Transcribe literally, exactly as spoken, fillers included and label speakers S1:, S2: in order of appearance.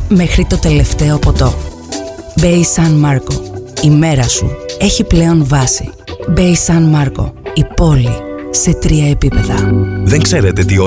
S1: μέχρι το τελευταίο ποτό. Bay San Marco. Η μέρα σου έχει πλέον βάση. Bay San Marco. Η πόλη σε τρία επίπεδα.
S2: Δεν ξέρετε τι